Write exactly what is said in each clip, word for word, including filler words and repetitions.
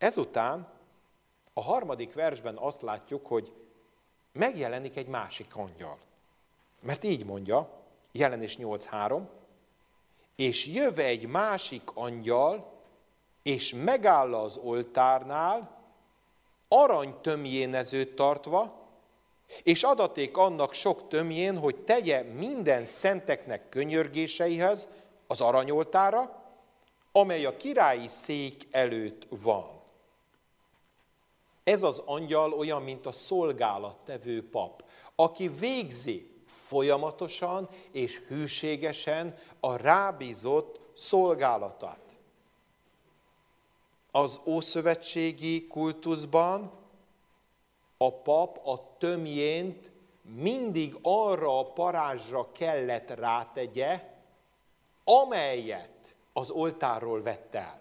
Ezután a harmadik versben azt látjuk, hogy megjelenik egy másik angyal. Mert így mondja, Jelenés nyolc három, és jöv egy másik angyal, és megáll az oltárnál, aranytömjénezőt tartva, és adaték annak sok tömjén, hogy tegye minden szenteknek könyörgéseihez az aranyoltára, amely a királyi szék előtt van. Ez az angyal olyan, mint a szolgálattevő pap, aki végzi folyamatosan és hűségesen a rábízott szolgálatát. Az ószövetségi kultuszban a pap a tömjént mindig arra a parázsra kellett rátegye, amelyet az oltárról vett el.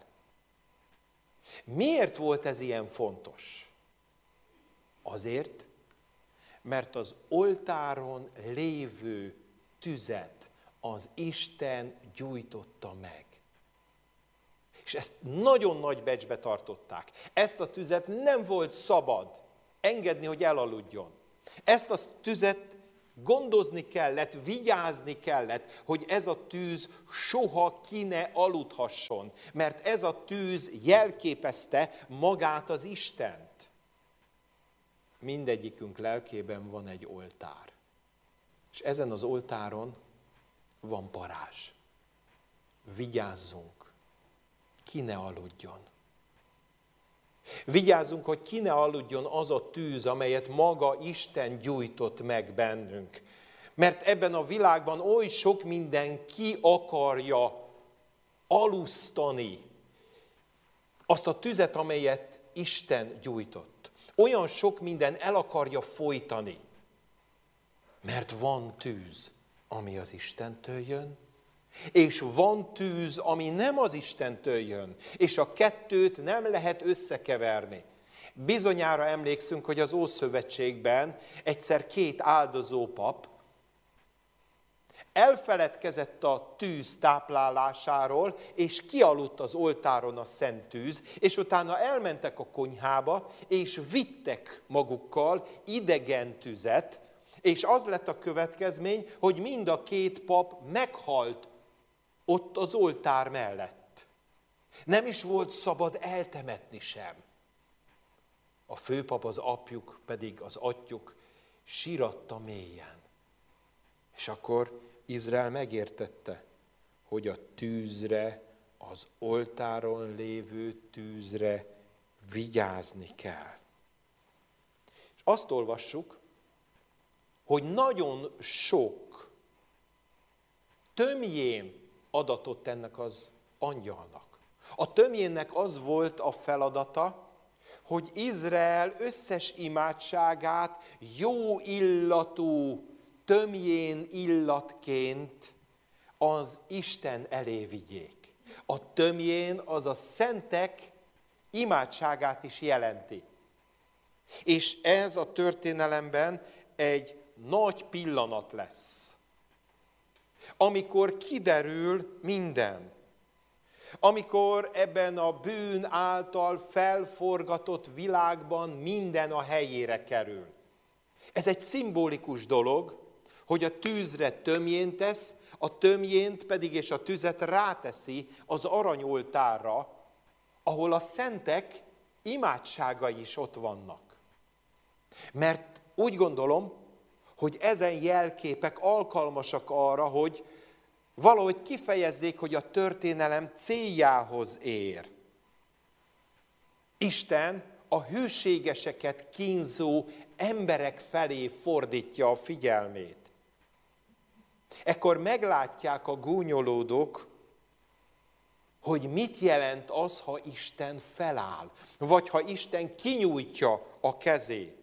Miért volt ez ilyen fontos? Azért, mert az oltáron lévő tüzet az Isten gyújtotta meg. És ezt nagyon nagy becsbe tartották. Ezt a tüzet nem volt szabad engedni, hogy elaludjon. Ezt a tüzet gondozni kellett, vigyázni kellett, hogy ez a tűz soha ki ne aludhasson, mert ez a tűz jelképezte magát az Istent. Mindegyikünk lelkében van egy oltár. És ezen az oltáron van parázs. Vigyázzunk, ki ne aludjon. Vigyázzunk, hogy ki ne aludjon az a tűz, amelyet maga Isten gyújtott meg bennünk. Mert ebben a világban oly sok minden ki akarja alusztani azt a tüzet, amelyet Isten gyújtott. Olyan sok minden el akarja folytani. Mert van tűz, ami az Istentől jön, és van tűz, ami nem az Istentől jön, és a kettőt nem lehet összekeverni. Bizonyára emlékszünk, hogy az Ószövetségben egyszer két áldozópap elfeledkezett a tűz táplálásáról, és kialudt az oltáron a szent tűz, és utána elmentek a konyhába, és vittek magukkal idegen tüzet, és az lett a következmény, hogy mind a két pap meghalt ott az oltár mellett. Nem is volt szabad eltemetni sem. A főpap, az apjuk, pedig az atyjuk síratta mélyen. És akkor Izrael megértette, hogy a tűzre, az oltáron lévő tűzre vigyázni kell. És azt olvassuk, hogy nagyon sok tömjén adatot ennek az angyalnak. A tömjénnek az volt a feladata, hogy Izrael összes imádságát jó illatú tömjén illatként az Isten elé vigyék. A tömjén az a szentek imádságát is jelenti. És ez a történelemben egy nagy pillanat lesz, amikor kiderül minden. Amikor ebben a bűn által felforgatott világban minden a helyére kerül. Ez egy szimbolikus dolog, hogy a tűzre tömjént tesz, a tömjént pedig és a tüzet ráteszi az aranyoltárra, ahol a szentek imádságai is ott vannak. Mert úgy gondolom, hogy ezen jelképek alkalmasak arra, hogy valahogy kifejezzék, hogy a történelem céljához ér. Isten a hűségeseket kínzó emberek felé fordítja a figyelmét. Ekkor meglátják a gúnyolódók, hogy mit jelent az, ha Isten feláll, vagy ha Isten kinyújtja a kezét.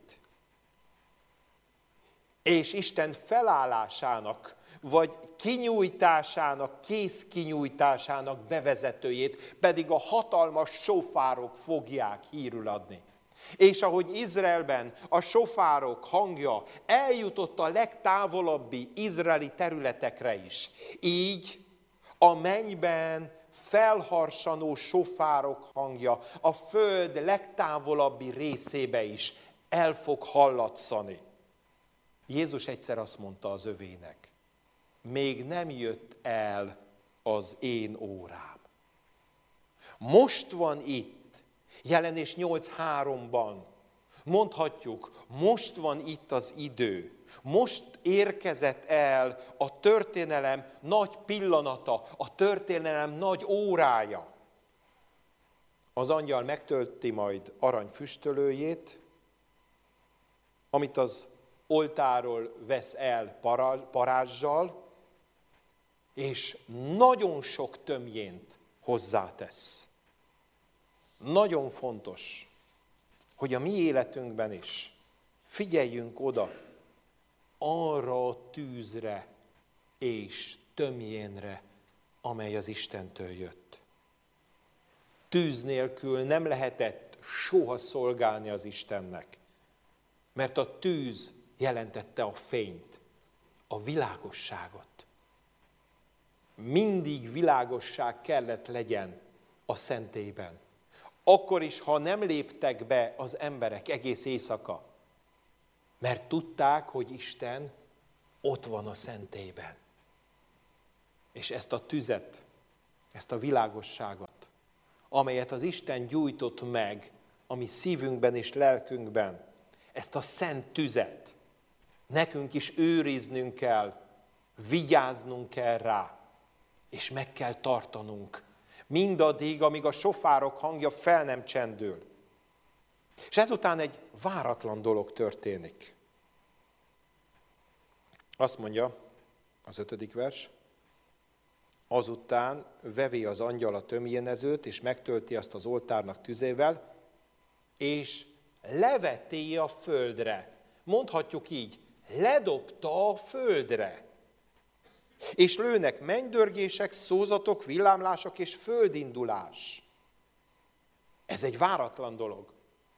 És Isten felállásának, vagy kinyújtásának, kész kinyújtásának bevezetőjét pedig a hatalmas sofárok fogják hírül adni. És ahogy Izraelben a sofárok hangja eljutott a legtávolabbi izraeli területekre is, így a mennyben felharsanó sofárok hangja a föld legtávolabbi részébe is el fog hallatszani. Jézus egyszer azt mondta az övének, még nem jött el az én órám. Most van itt, Jelenés nyolc háromban, mondhatjuk, most van itt az idő, most érkezett el a történelem nagy pillanata, a történelem nagy órája. Az angyal megtölti majd arany füstölőjét, amit az oltáról vesz el parázssal, és nagyon sok tömjént hozzátesz. Nagyon fontos, hogy a mi életünkben is figyeljünk oda arra a tűzre és tömjénre, amely az Istentől jött. Tűz nélkül nem lehetett soha szolgálni az Istennek, mert a tűz jelentette a fényt, a világosságot. Mindig világosság kellett legyen a szentélyben. Akkor is, ha nem léptek be az emberek egész éjszaka, mert tudták, hogy Isten ott van a szentélyben. És ezt a tüzet, ezt a világosságot, amelyet az Isten gyújtott meg a mi szívünkben és lelkünkben, ezt a szent tüzet nekünk is őriznünk kell, vigyáznunk kell rá, és meg kell tartanunk, mindaddig, amíg a sofárok hangja fel nem csendül. És ezután egy váratlan dolog történik. Azt mondja az ötödik vers, azután vevi az angyal a tömjénezőt, és megtölti azt az oltárnak tüzével, és leveti a földre. Mondhatjuk így, ledobta a földre. És lőnek mennydörgések, szózatok, villámlások és földindulás. Ez egy váratlan dolog.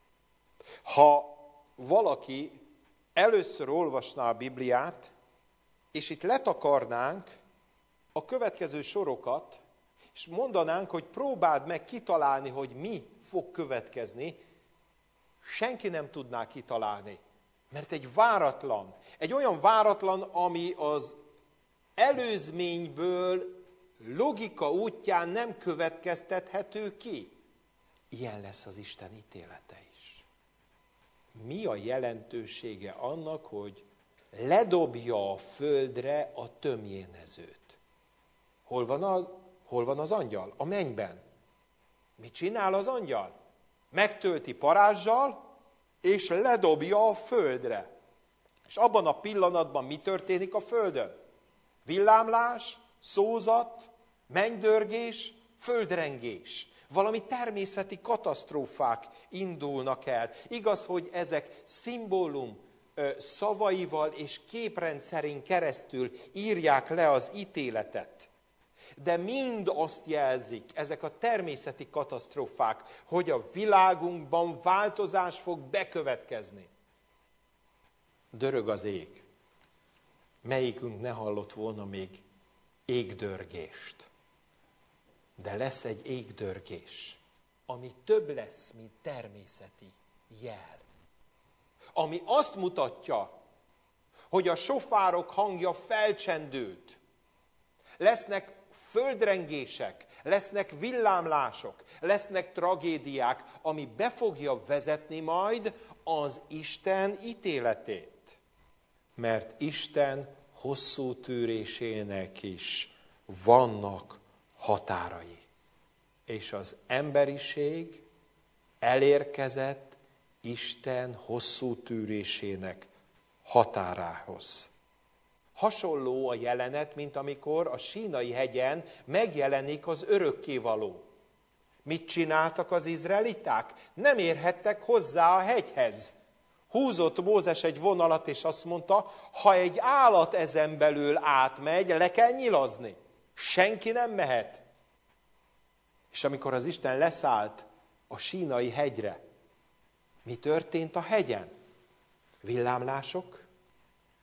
Ha valaki először olvasná a Bibliát, és itt letakarnánk a következő sorokat, és mondanánk, hogy próbáld meg kitalálni, hogy mi fog következni, senki nem tudná kitalálni. Mert egy váratlan, egy olyan váratlan, ami az előzményből logika útján nem következtethető ki. Ilyen lesz az Isten ítélete is. Mi a jelentősége annak, hogy ledobja a földre a tömjénezőt? Hol van, a, hol van az angyal? A mennyben. Mit csinál az angyal? Megtölti parázssal, és ledobja a földre. És abban a pillanatban mi történik a földön? Villámlás, szózat, mennydörgés, földrengés. Valami természeti katasztrófák indulnak el. Igaz, hogy ezek szimbólum szavaival és képrendszerén keresztül írják le az ítéletet. De mind azt jelzik, ezek a természeti katasztrófák, hogy a világunkban változás fog bekövetkezni. Dörög az ég. Melyikünk ne hallott volna még égdörgést. De lesz egy égdörgés, ami több lesz, mint természeti jel. Ami azt mutatja, hogy a sofárok hangja felcsendült. Lesznek földrengések, lesznek villámlások, lesznek tragédiák, ami be fogja vezetni majd az Isten ítéletét. Mert Isten hosszú tűrésének is vannak határai. És az emberiség elérkezett Isten hosszú tűrésének határához. Hasonló a jelenet, mint amikor a Sínai hegyen megjelenik az örökkévaló. Mit csináltak az izraeliták? Nem érhettek hozzá a hegyhez. Húzott Mózes egy vonalat, és azt mondta, ha egy állat ezen belül átmegy, le kell nyilazni. Senki nem mehet. És amikor az Isten leszállt a Sínai hegyre, mi történt a hegyen? Villámlások,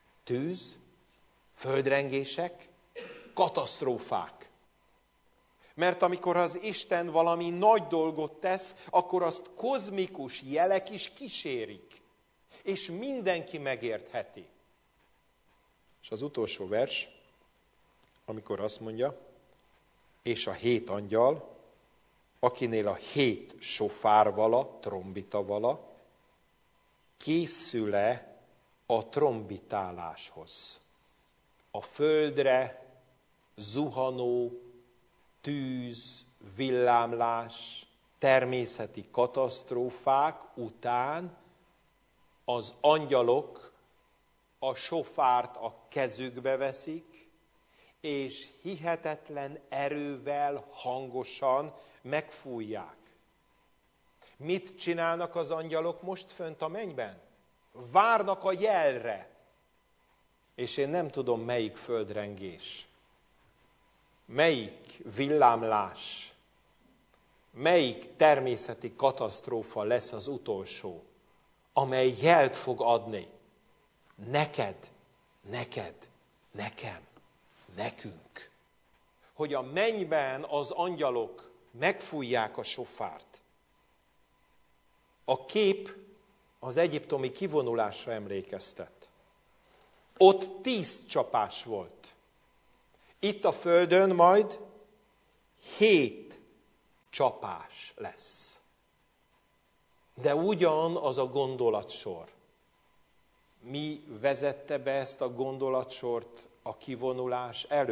tűz, földrengések, katasztrófák. Mert amikor az Isten valami nagy dolgot tesz, akkor azt kozmikus jelek is kísérik. És mindenki megértheti. És az utolsó vers, amikor azt mondja, és a hét angyal, akinél a hét sofár vala, trombita vala, készül-e a trombitáláshoz. A földre zuhanó tűz, villámlás, természeti katasztrófák után az angyalok a sofárt a kezükbe veszik, és hihetetlen erővel, hangosan megfújják. Mit csinálnak az angyalok most fönt a mennyben? Várnak a jelre. És én nem tudom, melyik földrengés, melyik villámlás, melyik természeti katasztrófa lesz az utolsó, amely jelt fog adni. Neked, neked, nekem, nekünk. Hogy a mennyben az angyalok megfújják a sofárt. A kép az egyiptomi kivonulásra emlékeztet. Ott tíz csapás volt. Itt a földön majd hét csapás lesz. De ugyan az a gondolatsor. Mi vezette be ezt a gondolatsort a kivonulás előtt?